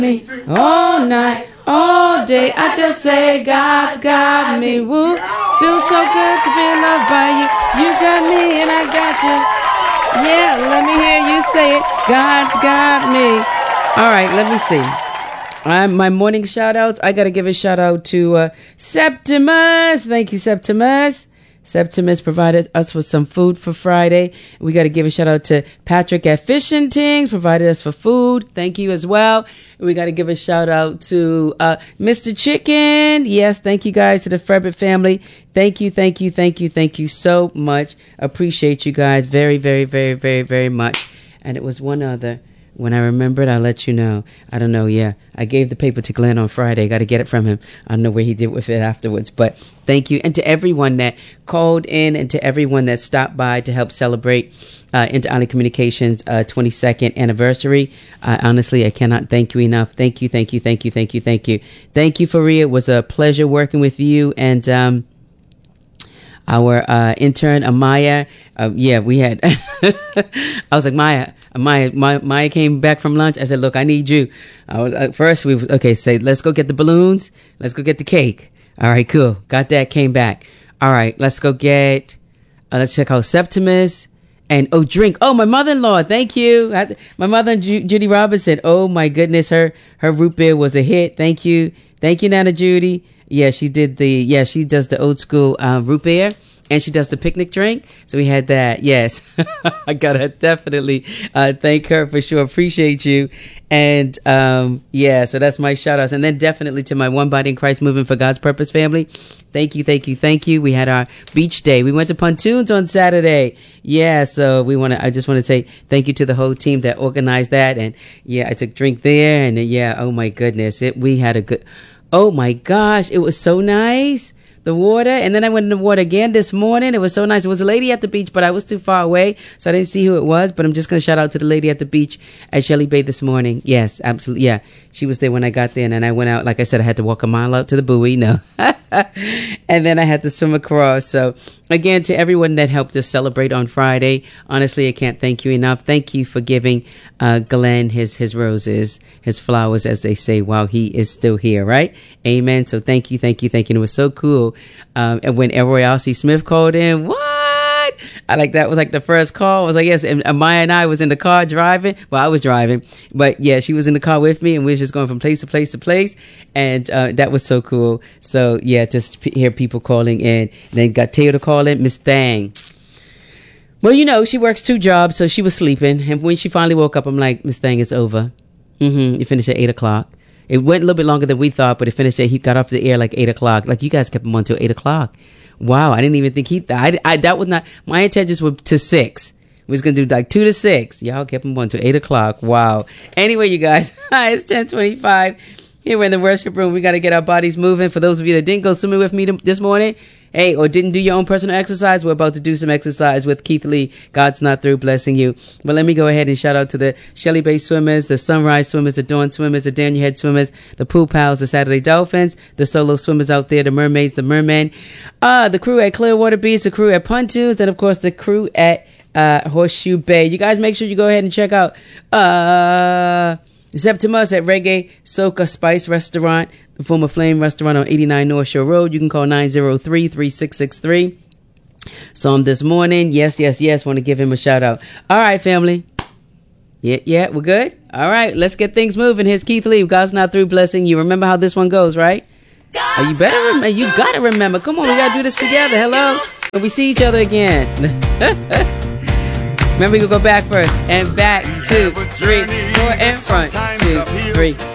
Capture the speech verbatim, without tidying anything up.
me all night, all day. I just say God's got me. Woo. Feels so good to be loved by you. You got me and I got you. Yeah, let me hear you say it. God's got me. All right, let me see. Um, my morning shout outs. I got to give a shout out to uh, Septimus. Thank you, Septimus. Septimus provided us with some food for Friday. We got to give a shout out to Patrick at Fish and Tings, provided us for food. Thank you as well. We got to give a shout out to uh, Mister Chicken. Yes, thank you guys to the Frebbit family. Thank you, thank you, thank you, thank you so much. Appreciate you guys very, very, very, very, very much. And it was one other. When I remembered, I'll let you know. I don't know. Yeah, I gave the paper to Glenn on Friday. Got to get it from him. I don't know where he did with it afterwards. But thank you. And to everyone that called in and to everyone that stopped by to help celebrate uh, Inter Island Communications uh, twenty-second anniversary. Uh, honestly, I cannot thank you enough. Thank you, thank you, thank you, thank you, thank you. Thank you, Faria. It was a pleasure working with you. And um, our uh, intern, Amaya. Uh, yeah, we had, I was like, Maya, Maya, Maya, Maya came back from lunch. I said, look, I need you. I was, uh, first, we okay, say, let's go get the balloons. Let's go get the cake. All right, cool. Got that, came back. All right, let's go get, uh, let's check out Septimus. And, oh, drink. Oh, my mother-in-law. Thank you. I, my mother, Ju- Judy Robinson. Oh, my goodness. Her, her root beer was a hit. Thank you. Thank you, Nana Judy. Yeah, she did the, yeah, she does the old school uh, root beer. And she does the picnic drink. So we had that. Yes. I got to definitely uh, thank her for sure. Appreciate you. And um, yeah, so that's my shout outs. And then definitely to my One Body in Christ Movement for God's Purpose family. Thank you, thank you, thank you. We had our beach day. We went to Pontoons on Saturday. Yeah, so we want to, I just want to say thank you to the whole team that organized that. And yeah, I took drink there. And uh, yeah, oh my goodness. It, we had a good, oh my gosh, it was so nice. The water, and then I went in the water again this morning. It was so nice. It was a lady at the beach, but I was too far away, so I didn't see who it was. But I'm just going to shout out to the lady at the beach at Shelley Bay this morning. Yes, absolutely. Yeah, she was there when I got there, and then I went out. Like I said, I had to walk a mile out to the buoy. No, and then I had to swim across. So again, to everyone that helped us celebrate on Friday, honestly, I can't thank you enough. Thank you for giving uh, Glenn his his roses, his flowers, as they say, while he is still here. Right? Amen. So thank you, thank you, thank you. And it was so cool. Um, and when Elroy R C Smith called in, what? I like that was like the first call. I was like, yes. And Amaya and I was in the car driving. Well, I was driving, but yeah, she was in the car with me, and we was just going from place to place to place. And uh, that was so cool. So yeah, just p- hear people calling in. And then got Taylor to call in, Miss Thang. Well, you know, she works two jobs, so she was sleeping. And when she finally woke up, I'm like, Miss Thang, it's over. Mm-hmm. You finished at eight o'clock. It went a little bit longer than we thought, but it finished at, he got off the air like eight o'clock. Like you guys kept him on till eight o'clock. Wow. I didn't even think he, th- I, I, that was not, my intentions were to six. We was going to do like two to six. Y'all kept him on till eight o'clock. Wow. Anyway, you guys, it's ten twenty-five. Here we're in the worship room. We got to get our bodies moving. For those of you that didn't go swimming with me this morning, hey, or didn't do your own personal exercise, we're about to do some exercise with Keith Lee. God's not through blessing you. But let me go ahead and shout out to the Shelley Bay swimmers, the Sunrise swimmers, the Dawn swimmers, the Daniel Head swimmers, the Pool Pals, the Saturday Dolphins, the solo swimmers out there, the Mermaids, the Mermen, uh, the crew at Clearwater Beach, the crew at Pontoons, and of course the crew at uh, Horseshoe Bay. You guys make sure you go ahead and check out uh, Septimus at Reggae Soca Spice Restaurant, the former Flame Restaurant on eighty-nine North Shore Road. You can call nine oh three, three six six three. Saw him this morning. Yes, yes, yes. Want to give him a shout out. All right, family. Yeah, yeah, we're good? All right, let's get things moving. Here's Keith Lee. God's not through blessing you. Remember how this one goes, right? Oh, you better remember. You got to remember. Come on, we got to do this together. Hello? When we see each other again. Remember, you go back first. And back, two, three, four, and front, two, three.